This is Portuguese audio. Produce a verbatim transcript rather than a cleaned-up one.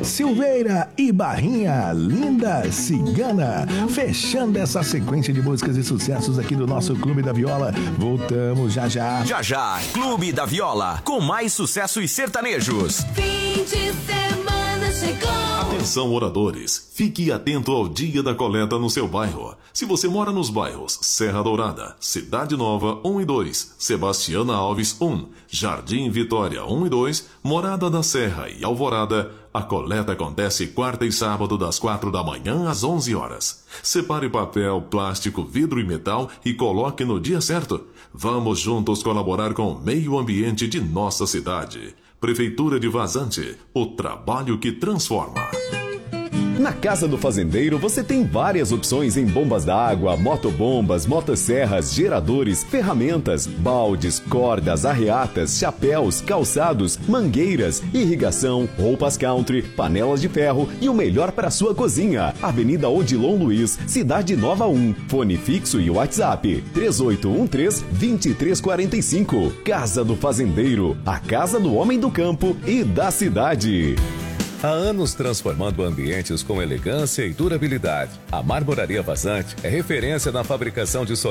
Silveira e Barrinha, Linda Cigana. Fechando essa sequência de músicas e sucessos aqui do nosso Clube da Viola. Voltamos já já. Já já, Clube da Viola, com mais sucessos sertanejos. Fim de semana chegou. Atenção, moradores, fique atento ao dia da coleta no seu bairro. Se você mora nos bairros Serra Dourada, Cidade Nova um e dois, Sebastiana Alves um, Jardim Vitória um e dois, Morada da Serra e Alvorada, a coleta acontece quarta e sábado das quatro da manhã às onze horas. Separe papel, plástico, vidro e metal e coloque no dia certo. Vamos juntos colaborar com o meio ambiente de nossa cidade. Prefeitura de Vazante, o trabalho que transforma. Na Casa do Fazendeiro você tem várias opções em bombas d'água, motobombas, motosserras, geradores, ferramentas, baldes, cordas, arreatas, chapéus, calçados, mangueiras, irrigação, roupas country, panelas de ferro e o melhor para sua cozinha. Avenida Odilon Luiz, Cidade Nova um. Fone fixo e WhatsApp três oito um três, dois três quatro cinco. Casa do Fazendeiro, a casa do homem do campo e da cidade. Há anos transformando ambientes com elegância e durabilidade. A Marmoraria Vazante é referência na fabricação de soluções